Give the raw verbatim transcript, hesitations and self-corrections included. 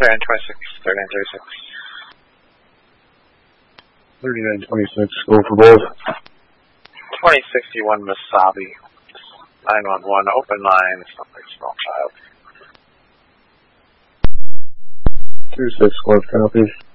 thirty-nine twenty-six, thirty-nine thirty-six. thirty-nine twenty-six, go for both. twenty sixty-one Masabi. nine one one, open line, something small child. two six, squad copy.